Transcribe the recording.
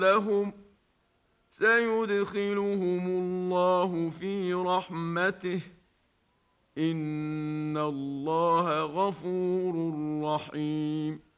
لهم سيدخلهم الله في رحمته إن الله غفور رحيم.